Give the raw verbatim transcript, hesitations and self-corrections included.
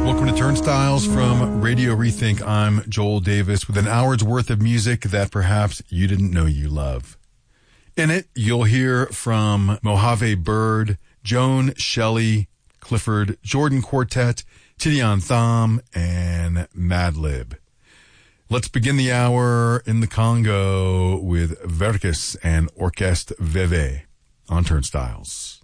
Welcome to Turnstiles from Radio Rethink. I'm Joel Davis with an hour's worth of music that perhaps you didn't know you love. In it, you'll hear from Mojave Bird, Joan Shelley, Clifford Jordan Quartet, Tidiane Thom, and Madlib. Let's begin the hour in the Congo with Verkis and Orchestre Veve on Turnstiles.